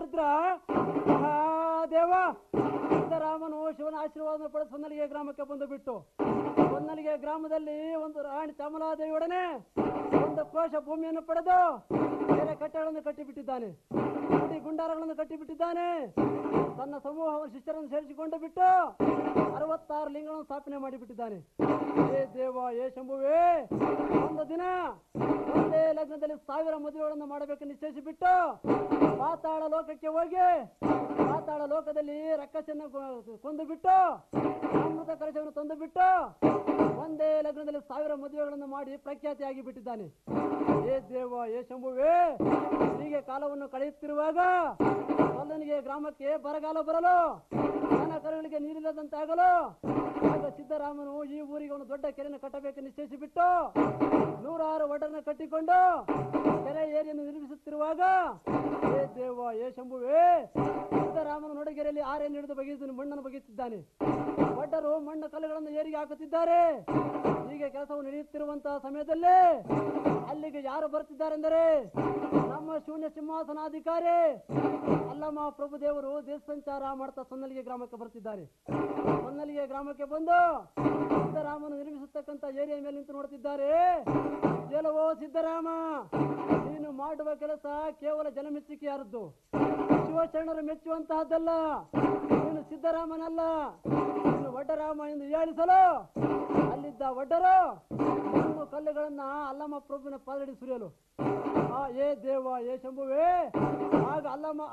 ಆರ್ದ್ರ ದೇವ ಸಿದ್ದರಾಮನು ಶಿವನ ಆಶೀರ್ವಾದ ಪಡೆದು ಹೊನ್ನಲಿಗೆ ಗ್ರಾಮಕ್ಕೆ ಬಂದು ಬಿಟ್ಟು ಹೊನ್ನಲಿಗೆ ಗ್ರಾಮದಲ್ಲಿ ಒಂದು ರಾಣಿ ಚಾಮಲಾದೇವಿಯೊಡನೆ ಒಂದು ಕೋಶ ಭೂಮಿಯನ್ನು ಪಡೆದು ಬೇರೆ ಕಟ್ಟೆಗಳನ್ನು ಕಟ್ಟಿಬಿಟ್ಟಿದ್ದಾನೆ. ಗುಡಿ ಗುಂಡಾರಗಳನ್ನು ಕಟ್ಟಿಬಿಟ್ಟಿದ್ದಾನೆ. ತನ್ನ ಸಮೂಹ ಶಿಷ್ಯರನ್ನು ಸೇರಿಸಿಕೊಂಡು ಬಿಟ್ಟು 66 ಲಿಂಗಗಳನ್ನು ಸ್ಥಾಪನೆ ಮಾಡಿಬಿಟ್ಟಿದ್ದಾನೆ. ಏ ದೇವ, ಏ ಶಂಭುವೇ, ಒಂದು ದಿನ ಒಂದೇ ಲಗ್ನದಲ್ಲಿ 1000 ಮದುವೆಗಳನ್ನು ಮಾಡಬೇಕು ನಿಶ್ಚಯಿಸಿಬಿಟ್ಟು ಪಾತಾಳ ಲೋಕಕ್ಕೆ ಹೋಗಿ ಪಾತಾಳ ಲೋಕದಲ್ಲಿ ರಕ್ಕಸನ್ನು ಕೊಂದು ಬಿಟ್ಟು ಅಮೃತ ಕಲಶವನ್ನು ತಂದು ಬಿಟ್ಟು ಒಂದೇ ಲಗ್ನದಲ್ಲಿ 1000 ಮದುವೆಗಳನ್ನು ಮಾಡಿ ಪ್ರಖ್ಯಾತಿಯಾಗಿ ಬಿಟ್ಟಿದ್ದಾನೆ. ಏ ದೇವ, ಏ ಶಂಭುವೇ, ಹೀಗೆ ಕಾಲವನ್ನು ಕಳೆಯುತ್ತಿರುವಾಗ ಕೊಲ್ಲನಿಗೆ ಗ್ರಾಮಕ್ಕೆ ಬರಗಾಲ ಬರಲು ದನ ಕರುಗಳಿಗೆ ನೀರಿಲ್ಲದಂತಾಗಲು ಆಗ ಸಿದ್ದರಾಮನು ಈ ಊರಿಗೆ ಒಂದು ದೊಡ್ಡ ಕೆರೆಯನ್ನು ಕಟ್ಟಬೇಕು ನಿಶ್ಚಯಿಸಿಬಿಟ್ಟು 100 ಒಡ್ಡರನ್ನು ಕಟ್ಟಿಕೊಂಡು ಕೆರೆ ಏರಿಯನ್ನು ನಿರ್ಮಿಸುತ್ತಿರುವಾಗ ಏ ದೇವ, ಏ ಶಂಭುವೇ, ಸಿದ್ದರಾಮನ ನಡುಗೆರೆಯಲ್ಲಿ ಆರೆಯನ್ನು ಹಿಡಿದು ಬಗೆಯುತ್ತಾನೆ, ಮಣ್ಣನ್ನು ಬಗೆಯುತ್ತಿದ್ದಾನೆ. ಒಡ್ಡರು ಮಣ್ಣು ಕಲ್ಲುಗಳನ್ನು ಏರಿಗೆ ಹಾಕುತ್ತಿದ್ದಾರೆ. ಹೀಗೆ ಕೆಲಸವು ನಡೆಯುತ್ತಿರುವಂತಹ ಸಮಯದಲ್ಲಿ ಅಲ್ಲಿಗೆ ಯಾರು ಬರ್ತಿದ್ದಾರೆಂದರೆ ನಮ್ಮ ಶೂನ್ಯ ಸಿಂಹಾಸನಾಧಿಕಾರಿ ಅಲ್ಲಮ್ಮ ಪ್ರಭುದೇವರು ದೇಶ ಸಂಚಾರ ಮಾಡ್ತಾ ಹೊನ್ನಲಿಗೆ ಗ್ರಾಮಕ್ಕೆ ಬರ್ತಿದ್ದಾರೆ. ಹೊನ್ನಲಿಗೆ ಗ್ರಾಮಕ್ಕೆ ಬಂದು ಸಿದ್ದರಾಮನು ನಿರ್ಮಿಸತಕ್ಕಂಥ ಏರಿಯಾ ಮೇಲೆ ನಿಂತು ನೋಡ್ತಿದ್ದಾರೆ. ಎಲ್ಲವೋ ಸಿದ್ದರಾಮ, ನೀನು ಮಾಡುವ ಕೆಲಸ ಕೇವಲ ಜನಮೆಚ್ಚುಗೆಯಾರದ್ದು, ಶಿವಶರಣರು ಮೆಚ್ಚುವಂತಹದ್ದಲ್ಲ. ನೀನು ಸಿದ್ದರಾಮನಲ್ಲ, ನೀನು ಒಡ್ಡರಾಮ ಎಂದು ಹೇಳಿಸಲು ಅಲ್ಲಿದ್ದ ಒಡ್ಡರು ಒಂದು ಕಲ್ಲುಗಳನ್ನ ಅಲ್ಲಮ್ಮ ಪ್ರಭುವಿನ ಪಾದಡಿ ಸುರಿಯಲು ಏ ದೇವ, ಏ ಶಂಭುವೇ, ಆಗ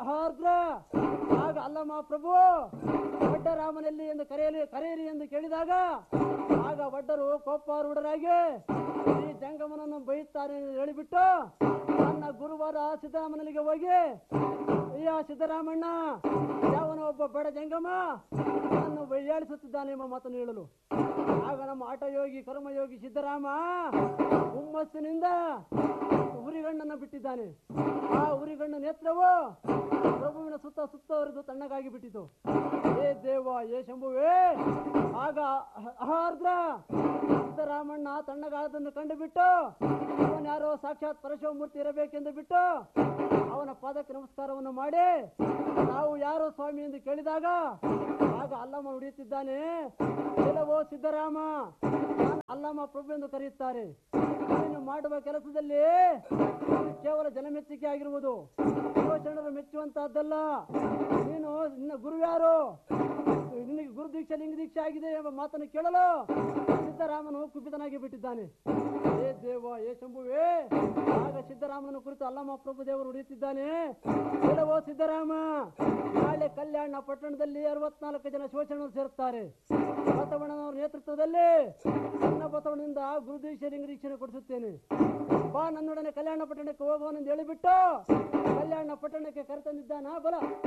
ಅಲ್ಲಮ್ಮ ಪ್ರಭು ಒಡ್ಡರಾಮನಲ್ಲಿ ಎಂದು ಕರೆಯಲಿ ಎಂದು ಕೇಳಿದಾಗ ಆಗ ಒಡ್ಡರು ಕೋಪಾರೂಢರಾಗಿ ಈ ಜಂಗಮನನ್ನು ಬೈಯುತ್ತಾರೆ ಎಂದು ಹೇಳಿಬಿಟ್ಟು ನನ್ನ ಗುರುವಾರ ಸಿದ್ದರಾಮನಿಗೆ ಹೋಗಿ, ಅಯ್ಯ ಸಿದ್ದರಾಮಣ್ಣ, ಯಾವನ ಒಬ್ಬ ಬಡ ಜಂಗಮ ನಾನು ಹೇಳಿಸುತ್ತಿದ್ದಾನೆ ಎಂಬ ಮಾತನ್ನು ಹೇಳಲು ಆಗ ನಮ್ಮ ಆಟಯೋಗಿ ಕರ್ಮಯೋಗಿ ಸಿದ್ದರಾಮ ಹುಮ್ಮಸ್ಸಿನಿಂದ ಉರಿಗಣ್ಣನ್ನು ಬಿಟ್ಟಿದ್ದಾನೆ. ಆ ಉರಿಗಣ್ಣ ನೇತ್ರವು ಪ್ರಭುವಿನ ಸುತ್ತ ಅವರಿಗೂ ತಣ್ಣಗಾಗಿ ಬಿಟ್ಟಿತು. ಏ ದೇವ, ಏ ಶಂಭುವೇ, ಆಗ ಆರ್ದ್ರ ಸಿದ್ದರಾಮಣ್ಣ ತಣ್ಣಗಾದನ್ನು ಕಂಡು ಬಿಟ್ಟು ಅವನ್ಯಾರೋ ಸಾಕ್ಷಾತ್ ಪರಶಿವಮೂರ್ತಿ ಇರಬೇಕೆಂದು ಬಿಟ್ಟು ಅವನ ಪಾದಕ್ಕೆ ನಮಸ್ಕಾರವನ್ನು ಮಾಡಿ ನಾವು ಯಾರೋ ಸ್ವಾಮಿ ಎಂದು ಕೇಳಿದಾಗ ಆಗ ಅಲ್ಲಮ್ಮ ನುಡಿಯುತ್ತಿದ್ದಾನೆ. ಎಲ್ಲವೋ ಸಿದ್ದರಾಮ, ಅಲ್ಲಮ್ಮ ಪ್ರಭು ಎಂದು ಕರೆಯುತ್ತಾರೆ. ನೀನು ಮಾಡುವ ಕೆಲಸದಲ್ಲಿ ಕೇವಲ ಜನಮೆಚ್ಚುಗೆ ಆಗಿರುವುದು, ಶಿವಶರಣರು ಮೆಚ್ಚುವಂತಹದ್ದಲ್ಲ. ನೀನು ನಿನ್ನ ಗುರು ಯಾರು, ನಿನಗೆ ಗುರು ದೀಕ್ಷೆ ಲಿಂಗ ದೀಕ್ಷೆ ಆಗಿದೆ ಎಂಬ ಮಾತನ್ನು ಕೇಳಲು ಸಿದ್ದರಾಮನು ಕುಪಿತನಾಗಿ ಬಿಟ್ಟಿದ್ದಾನೆ. ಏ ದೇವ, ಏ ಶಂಭುವೇ, ಆಗ ಸಿದ್ದರಾಮನ ಕುರಿತು ಅಲ್ಲಮ್ಮ ಪ್ರಭು ದೇವರು ನುಡಿಯುತ್ತಿದ್ದಾನೆ. ಎಲ್ಲವೋ ಸಿದ್ದರಾಮ, ನಾಳೆ ಕಲ್ಯಾಣ ಪಟ್ಟಣದಲ್ಲಿ 64 ಜನ ಶಿವಶರಣರು ಸೇರುತ್ತಾರೆ. ಬಸವಣ್ಣನವರ ನೇತೃತ್ವದಲ್ಲಿ ಸಣ್ಣ ಬಸವಣ್ಣನಿಂದ ಗುರು ದೀಕ್ಷೆ ಲಿಂಗ ದೀಕ್ಷೆ ಕೊಡಿಸುತ್ತೇನೆ. ಬಾ ನನ್ನೊಡನೆ ಕಲ್ಯಾಣ ಪಟ್ಟಣಕ್ಕೆ ಹೋಗುವನೆಂದು ಹೇಳಿಬಿಟ್ಟು ಕಲ್ಯಾಣ ಪಟ್ಟಣಕ್ಕೆ ಕರೆತಂದಿದ್ದಾನ ಬಲ